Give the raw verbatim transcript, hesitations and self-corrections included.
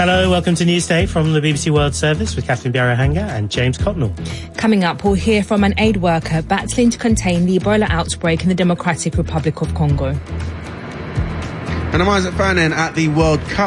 Hello, welcome to Newsday from the B B C World Service with Catherine Biarahanga and James Cotnell. Coming up, we'll hear from an aid worker battling to contain the Ebola outbreak in the Democratic Republic of Congo. And I'm Isaac Fannin at the World Cup.